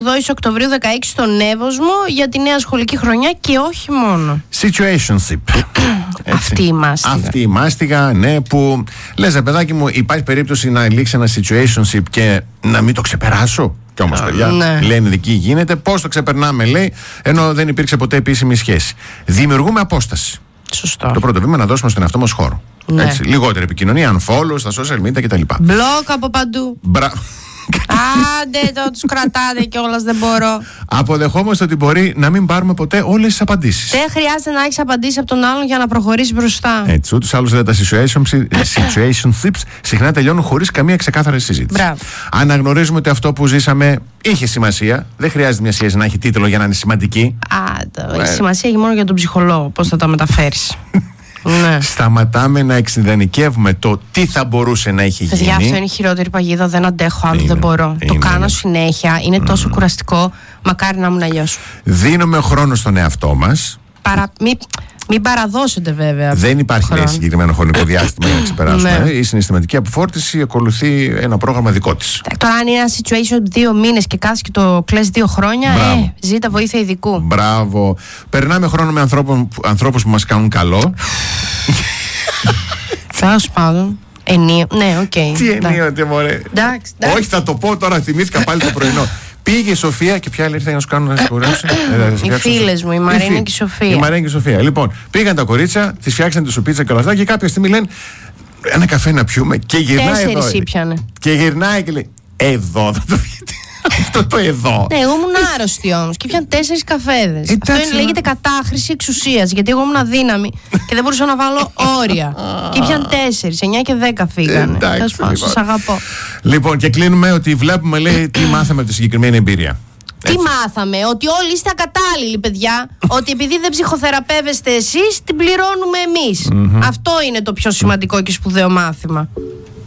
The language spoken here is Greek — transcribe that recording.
8 Οκτωβρίου 16 στον Εύωσμο για τη νέα σχολική χρονιά και όχι μόνο. Situationship. Αυτή η μάστιγα. Αυτή η μάστιγα, ναι, που λες, παιδάκι μου, υπάρχει περίπτωση να λήξει ένα situationship και να μην το ξεπεράσω. Κι όμως, παιδιά, ναι. λένε δικοί γίνεται. Πώς το ξεπερνάμε, λέει, ενώ δεν υπήρξε ποτέ επίσημη σχέση. Δημιουργούμε απόσταση. Σωστό. Το πρώτο βήμα να δώσουμε στον εαυτό μας χώρο. Ναι. Έτσι, λιγότερη επικοινωνία, unfollow στα social media κτλ. Μπλοκ από παντού. Άντε το, τους κρατάτε κιόλας, δεν μπορώ. Αποδεχόμαστε ότι μπορεί να μην πάρουμε ποτέ όλες τις απαντήσεις. Δεν χρειάζεται να έχεις απαντήσει από τον άλλον για να προχωρήσεις μπροστά. Έτσι, ούτως άλλως τα situationships συχνά τελειώνουν χωρίς καμία ξεκάθαρη συζήτηση. Μπράβο. Αναγνωρίζουμε ότι αυτό που ζήσαμε είχε σημασία. Δεν χρειάζεται μια σχέση να έχει τίτλο για να είναι σημαντική. Η σημασία έχει μόνο για τον ψυχολόγο, πώς θα τα μεταφέρεις. Ναι. Σταματάμε να εξειδανικεύουμε το τι θα μπορούσε να έχει γίνει. Παιδιά, αυτό είναι η χειρότερη παγίδα. Δεν αντέχω άλλο, δεν μπορώ. Το κάνω συνέχεια. Είναι τόσο κουραστικό. Μακάρι να ήμουν αλλιώς. Δίνουμε χρόνο στον εαυτό μας. Μην παραδώσετε, βέβαια. Δεν υπάρχει συγκεκριμένο χρονικό διάστημα για να ξεπεράσουμε. Ναι. Η συναισθηματική αποφόρτιση ακολουθεί ένα πρόγραμμα δικό της. Τώρα, αν είναι ένα situation 2 μήνες και κάθεσαι και το κλαις 2 χρόνια, ζήτα βοήθεια ειδικού. Μπράβο. Περνάμε χρόνο με ανθρώπους που μας κάνουν καλό. Τέλος πάντων. Ναι, οκ. Τι ενίοτε, μωρέ. Όχι, θα το πω τώρα, θυμήθηκα πάλι το πρωινό. Πήγε η Σοφία και ποια άλλη ήρθε να σου κάνουν να σιγουρεύσει. Οι φίλες μου, η Μαρίνα και η Σοφία. Η Μαρίνα και η Σοφία. Λοιπόν, πήγαν τα κορίτσια, τις φτιάξαν τη σουπίτσα και όλα αυτά και κάποια στιγμή λένε ένα καφέ να πιούμε και γυρνάει. 4 ήπιανε. Και γυρνάει και λέει εδώ θα το πιείτε. Αυτό το εδώ. Ναι, εγώ ήμουν άρρωστη όμως και πιαν 4 καφέδες. Αυτό λέγεται κατάχρηση εξουσίας. Γιατί εγώ ήμουν αδύναμη και δεν μπορούσα να βάλω όρια. Και πιαν 4, 9 και 10 φύγανε. Σας αγαπώ. Λοιπόν, και κλείνουμε ότι βλέπουμε, λέει, τι μάθαμε από τη συγκεκριμένη εμπειρία. Τι μάθαμε, ότι όλοι είστε ακατάλληλοι, παιδιά. Ότι επειδή δεν ψυχοθεραπεύεστε εσείς, την πληρώνουμε εμείς. Αυτό είναι το πιο σημαντικό και σπουδαίο μάθημα.